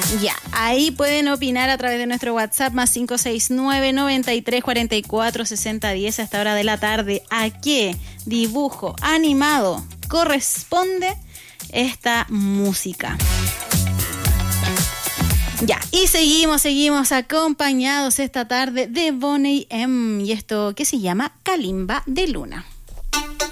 Ya, ahí pueden opinar a través de nuestro WhatsApp más 569-9344-6010 a esta hora de la tarde. ¿A qué dibujo animado corresponde esta música? Ya, y seguimos acompañados esta tarde de Boney M. Y esto que se llama Kalimba de Luna.